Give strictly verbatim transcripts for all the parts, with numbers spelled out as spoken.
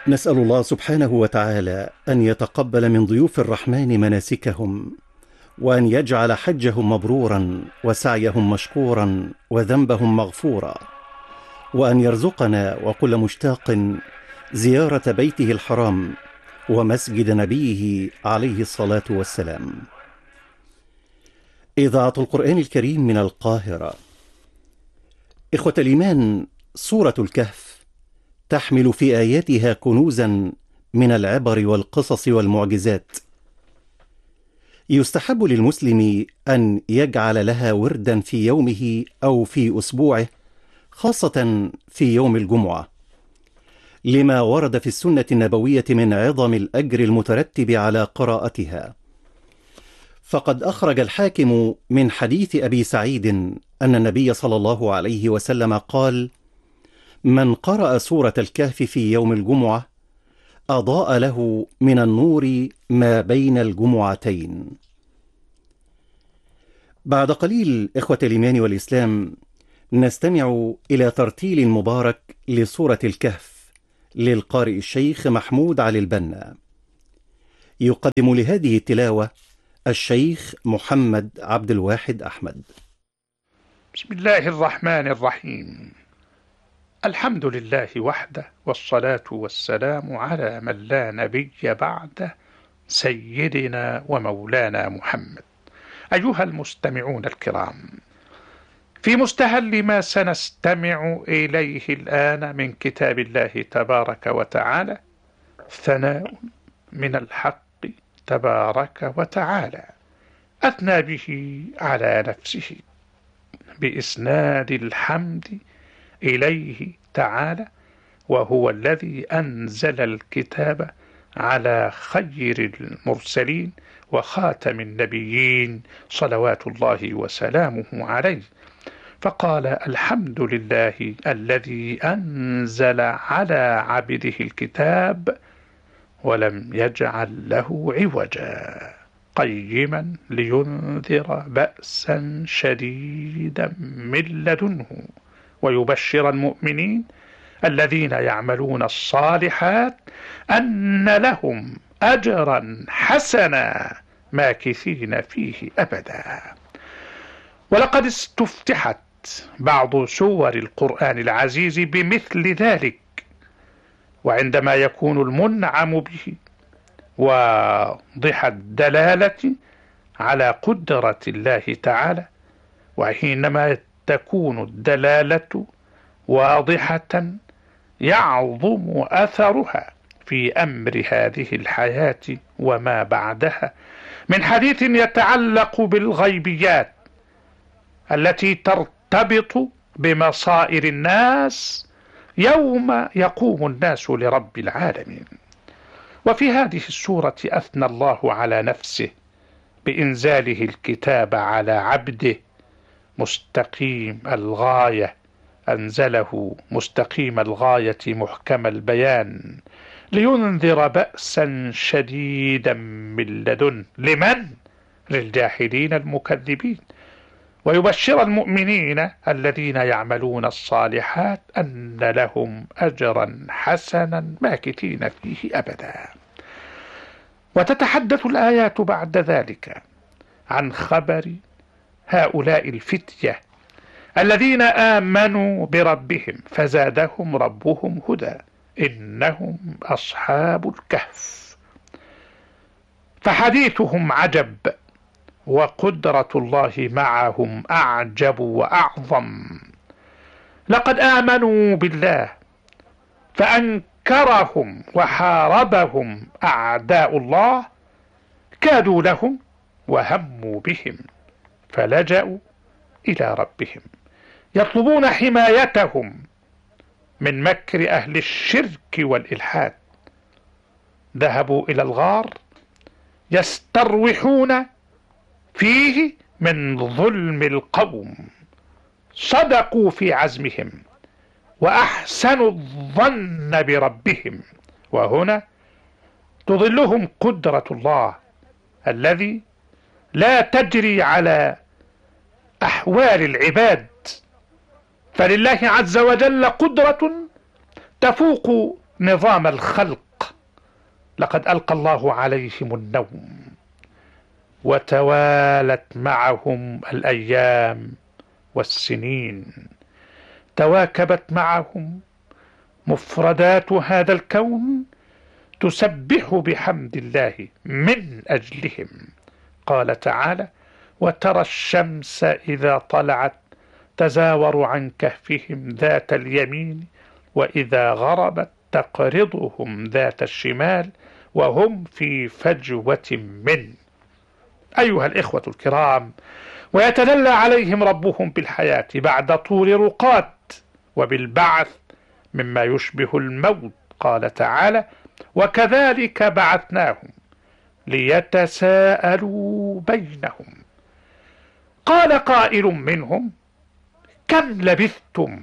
نسأل الله سبحانه وتعالى أن يتقبل من ضيوف الرحمن مناسكهم، وأن يجعل حجهم مبرورا وسعيهم مشكورا وذنبهم مغفورا، وأن يرزقنا وكل مشتاق زيارة بيته الحرام ومسجد نبيه عليه الصلاة والسلام. إذاعة القرآن الكريم من القاهرة. إخوة الإيمان، سورة الكهف تحمل في آياتها كنوزا من العبر والقصص والمعجزات. يستحب للمسلم أن يجعل لها وردا في يومه أو في أسبوعه، خاصة في يوم الجمعة، لما ورد في السنة النبوية من عظم الأجر المترتب على قراءتها. فقد أخرج الحاكم من حديث أبي سعيد أن النبي صلى الله عليه وسلم قال: من قرأ سورة الكهف في يوم الجمعة أضاء له من النور ما بين الجمعتين. بعد قليل إخوة الإيمان والإسلام نستمع إلى ترتيل مبارك لسورة الكهف للقارئ الشيخ محمود علي البنا. يقدم لهذه التلاوة الشيخ محمد عبد الواحد أحمد. بسم الله الرحمن الرحيم. الحمد لله وحده، والصلاة والسلام على من لا نبي بعده، سيدنا ومولانا محمد. أيها المستمعون الكرام، في مستهل ما سنستمع إليه الآن من كتاب الله تبارك وتعالى، ثناء من الحق تبارك وتعالى أثنى به على نفسه بإسناد الحمد إليه تعالى، وهو الذي أنزل الكتاب على خير المرسلين وخاتم النبيين صلوات الله وسلامه عليه، فقال: الحمد لله الذي أنزل على عبده الكتاب ولم يجعل له عوجا قيما لينذر بأسا شديدا من لدنه ويبشر المؤمنين الذين يعملون الصالحات أن لهم أجرا حسنا ماكثين فيه أبدا. ولقد استفتحت بعض سور القرآن العزيز بمثل ذلك، وعندما يكون المنعم به واضح الدلالة على قدرة الله تعالى، وحينما تكون الدلالة واضحة يعظم أثرها في أمر هذه الحياة وما بعدها من حديث يتعلق بالغيبيات التي ترتبط بمصائر الناس يوم يقوم الناس لرب العالمين. وفي هذه السورة أثنى الله على نفسه بإنزاله الكتاب على عبده مستقيم الغاية، أنزله مستقيم الغاية محكم البيان لينذر بأسا شديدا من لدن لمن؟ للجاحدين المكذبين، ويبشر المؤمنين الذين يعملون الصالحات أن لهم أجرا حسنا ماكثين فيه أبدا. وتتحدث الآيات بعد ذلك عن خبر هؤلاء الفتية الذين آمنوا بربهم فزادهم ربهم هدى، إنهم أصحاب الكهف. فحديثهم عجب، وقدرة الله معهم أعجب وأعظم. لقد آمنوا بالله فأنكرهم وحاربهم أعداء الله، كادوا لهم وهموا بهم فلجأوا إلى ربهم يطلبون حمايتهم من مكر أهل الشرك والإلحاد. ذهبوا إلى الغار يستروحون فيه من ظلم القوم، صدقوا في عزمهم وأحسنوا الظن بربهم. وهنا تظلهم قدرة الله الذي لا تجري على أحوال العباد، فلله عز وجل قدرة تفوق نظام الخلق. لقد ألقى الله عليهم النوم، وتوالت معهم الأيام والسنين، تواكبت معهم مفردات هذا الكون تسبح بحمد الله من أجلهم. قال تعالى: وترى الشمس إذا طلعت تزاور عن كهفهم ذات اليمين وإذا غربت تقرضهم ذات الشمال وهم في فجوة منه. أيها الإخوة الكرام، ويتدلى عليهم ربهم بالحياة بعد طول رقات وبالبعث مما يشبه الموت. قال تعالى: وكذلك بعثناهم ليتساءلوا بينهم. قال قائل منهم: كم لبثتم،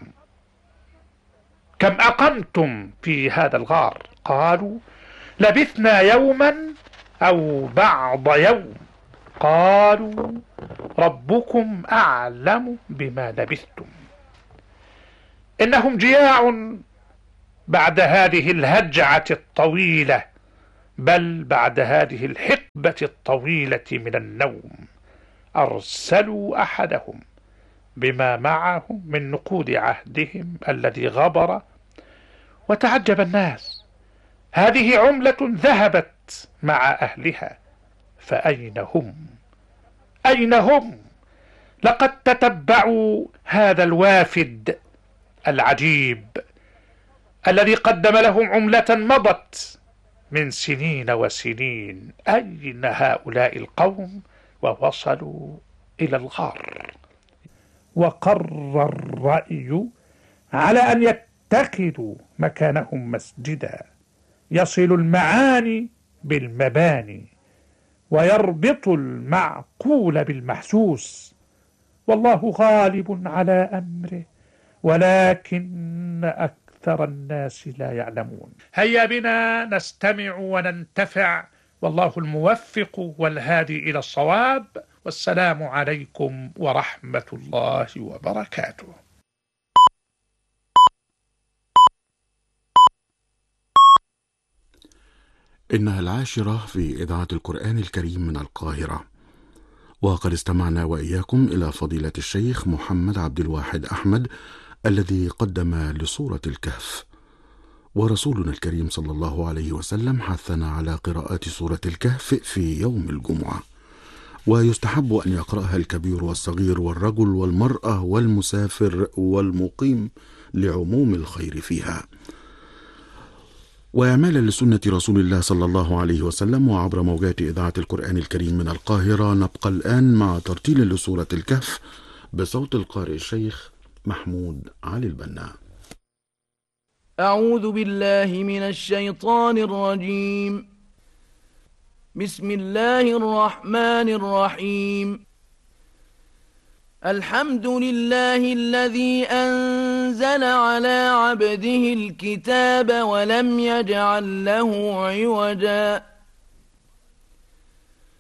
كم أقمتم في هذا الغار؟ قالوا: لبثنا يوما أو بعض يوم. قالوا: ربكم أعلم بما لبثتم. إنهم جياع بعد هذه الهجعة الطويلة، بل بعد هذه الحقبة الطويلة من النوم. أرسلوا أحدهم بما معهم من نقود عهدهم الذي غبر، وتعجب الناس: هذه عملة ذهبت مع أهلها، فأين هم؟ أين هم؟ لقد تتبعوا هذا الوافد العجيب الذي قدم لهم عملة مضت من سنين وسنين. أين هؤلاء القوم ووصلوا إلى الغار؟ وقر الرأي على أن يتخذوا مكانهم مسجدا يصل المعاني بالمباني ويربط المعقول بالمحسوس، والله غالب على أمره ولكن أكثر الناس لا يعلمون. هيا بنا نستمع وننتفع، والله الموفق والهادي إلى الصواب. والسلام عليكم ورحمة الله وبركاته. إنها العاشرة في إذاعة القرآن الكريم من القاهرة، وقد استمعنا وإياكم إلى فضيلة الشيخ محمد عبد الواحد أحمد الذي قدم لسورة الكهف. ورسولنا الكريم صلى الله عليه وسلم حثنا على قراءة سورة الكهف في يوم الجمعة، ويستحب أن يقرأها الكبير والصغير والرجل والمرأة والمسافر والمقيم لعموم الخير فيها. وإعمالا لسنة رسول الله صلى الله عليه وسلم وعبر موجات إذاعة القرآن الكريم من القاهرة، نبقى الآن مع ترتيل لسورة الكهف بصوت القارئ الشيخ محمود علي البنا. أعوذ بالله من الشيطان الرجيم. بسم الله الرحمن الرحيم. الحمد لله الذي أنزل على عبده الكتاب ولم يجعل له عوجا